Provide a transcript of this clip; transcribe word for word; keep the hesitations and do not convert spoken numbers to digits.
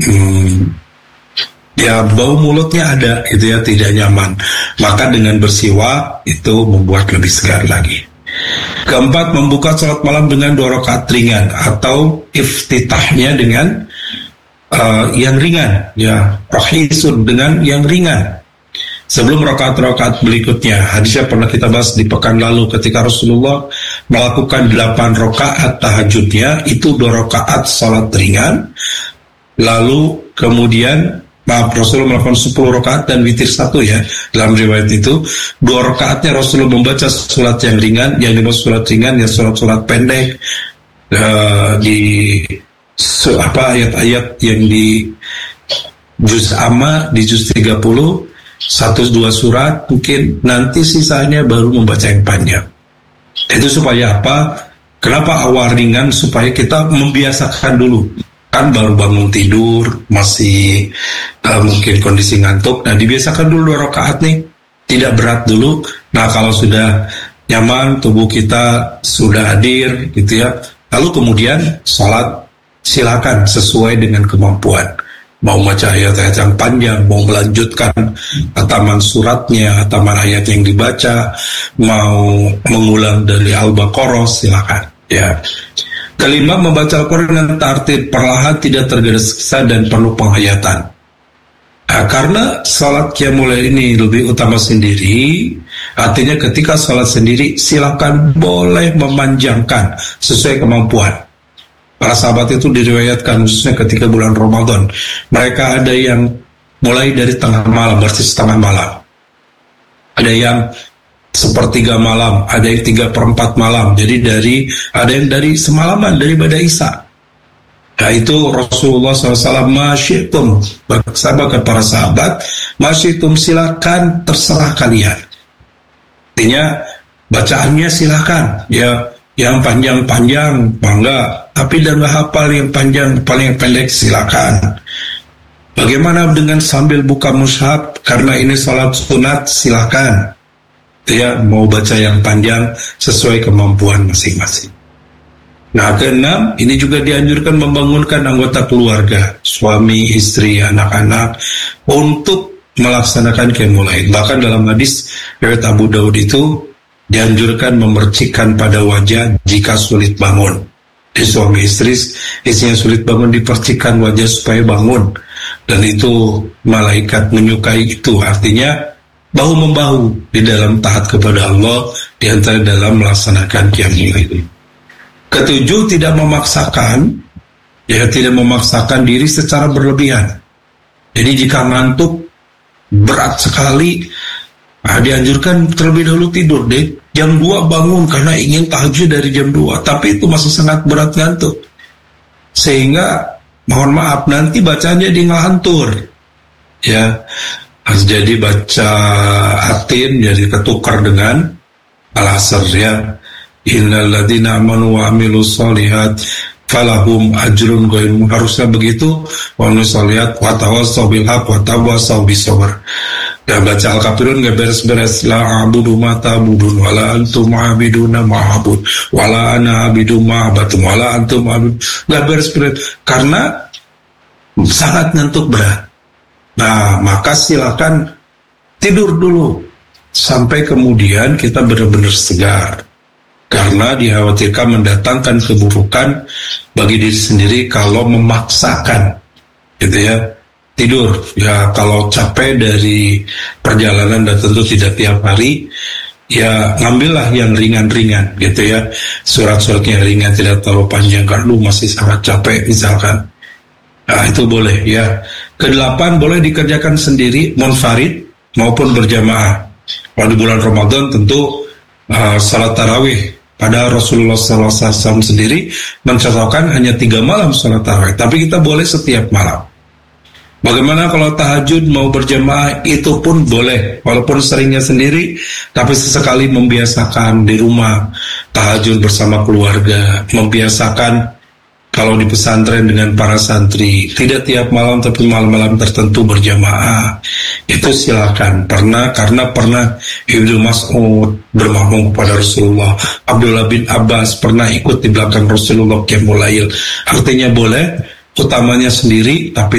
hmm, ya bau mulutnya ada, itu ya tidak nyaman. Maka dengan bersiwak itu membuat lebih segar lagi. Keempat, membuka salat malam dengan dua rakaat ringan atau iftitahnya dengan uh, yang ringan, ya rahisun dengan yang ringan. Sebelum rakaat-rakaat berikutnya, hadisnya pernah kita bahas di pekan lalu ketika Rasulullah melakukan delapan rakaat tahajudnya, itu dua rakaat salat ringan, lalu kemudian maaf Rasulullah melakukan sepuluh rakaat dan witir satu ya. Dalam riwayat itu dua rakaatnya Rasulullah membaca surat yang ringan, yang dimaksud surat ringan ya surat-surat pendek uh, di su, apa ayat-ayat yang di juz amma di juz tiga puluh, satu dua surat mungkin, nanti sisanya baru membaca yang panjang. Itu supaya apa? Kenapa awal ringan? Supaya kita membiasakan dulu. Kan baru bangun tidur, masih uh, mungkin kondisi ngantuk. Nah dibiasakan dulu dua rakaat nih, tidak berat dulu. Nah kalau sudah nyaman, tubuh kita sudah hadir gitu ya, lalu kemudian sholat silakan sesuai dengan kemampuan. Mau baca ayat-ayat yang panjang, mau melanjutkan hataman suratnya, hataman ayat yang dibaca, mau mengulang dari Al-Baqarah, silakan ya. Kelima, membaca Al-Quran dengan tartib perlahan, tidak tergesa-gesa dan penuh penghayatan. Nah, karena salat qiyamul lail ini lebih utama sendiri, artinya ketika salat sendiri silakan boleh memanjangkan sesuai kemampuan. Para sahabat itu diriwayatkan khususnya ketika bulan Ramadan, mereka ada yang mulai dari tengah malam, berarti setengah malam, ada yang sepertiga malam, ada yang tiga perempat malam. Jadi dari ada yang dari semalaman, dari pada Isya. Nah itu Rasulullah shallallahu alaihi wasallam masyitum, bersahabat kepada para sahabat, masyitum silakan terserah kalian. Artinya bacaannya silakan ya, yang panjang-panjang bangga, tapi dan hafal yang panjang, paling pendek silakan. Bagaimana dengan sambil buka mushaf? Karena ini salat sunat, silakan. Ya, mau baca yang panjang sesuai kemampuan masing-masing. Nah, keenam, ini juga dianjurkan membangunkan anggota keluarga, suami, istri, anak-anak, untuk melaksanakan qiyamul lail. Bahkan dalam hadis riwayat Abu Daud itu dianjurkan memercikkan pada wajah jika sulit bangun. Di suami istri, istrinya sulit bangun, dipercikkan wajah supaya bangun. Dan itu malaikat menyukai itu. Artinya bahu-membahu di dalam taat kepada Allah, di antara dalam melaksanakan qiyamul lail. Ketujuh, tidak memaksakan, ya tidak memaksakan diri secara berlebihan. Jadi jika ngantuk berat sekali, nah, dianjurkan terlebih dahulu tidur deh. Jam dua bangun karena ingin tahajud dari jam dua, tapi itu masih sangat berat ngantuk. Sehingga mohon maaf nanti bacanya di ngelantur. Ya, harus jadi baca atin jadi ketukar dengan al-asr ya. Innal ladzina amanu wa amilus shalihat falahum ajrun ghairu, harusnya begitu. Wa nusalliat wa tawassaw bil haqq wa tawassaw bis sabr. Ya baca Al-Kafirun gak beres-beres, la a'budu ma ta'budun wala antum a'biduna ma'abud wala ana a'bidu ma'abatum wala antum a'bid, gak beres-beres karena sangat ngantuk berat. Nah maka silakan tidur dulu sampai kemudian kita benar-benar segar, karena dikhawatirkan mendatangkan keburukan bagi diri sendiri kalau memaksakan gitu ya. Tidur, ya kalau capek dari perjalanan dan tentu tidak tiap hari, ya ngambillah yang ringan-ringan gitu ya. Surat-suratnya ringan, tidak terlalu panjang, karena lu masih sangat capek misalkan. Nah itu boleh ya. Kedelapan, boleh dikerjakan sendiri, munfarid maupun berjamaah. Kalau di bulan Ramadan tentu uh, salat tarawih, pada Rasulullah shallallahu alaihi wasallam sendiri mencontohkan hanya tiga malam salat tarawih, tapi kita boleh setiap malam. Bagaimana kalau tahajud mau berjamaah, itu pun boleh, walaupun seringnya sendiri, tapi sesekali membiasakan di rumah tahajud bersama keluarga, membiasakan kalau di pesantren dengan para santri, tidak tiap malam tapi malam-malam tertentu berjamaah, itu silakan. Pernah, karena pernah Ibnu Mas'ud bermakmum kepada Rasulullah, Abdullah bin Abbas pernah ikut di belakang Rasulullah qiyamul lail. Artinya boleh, utamanya sendiri, tapi